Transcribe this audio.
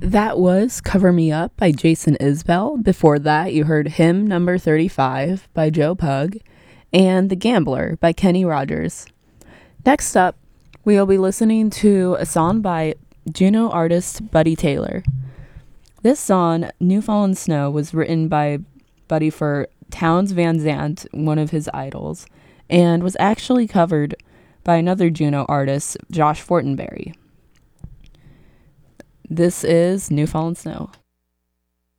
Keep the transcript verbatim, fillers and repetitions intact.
That was Cover Me Up by Jason Isbell. Before that, you heard Hymn Number thirty-five by Joe Pug and The Gambler by Kenny Rogers. Next up, we will be listening to a song by Juneau artist Buddy Taylor. This song, New Fallen Snow, was written by Buddy for Townes Van Zandt, one of his idols, and was actually covered by another Juneau artist, Josh Fortenberry. This is New Fallen Snow.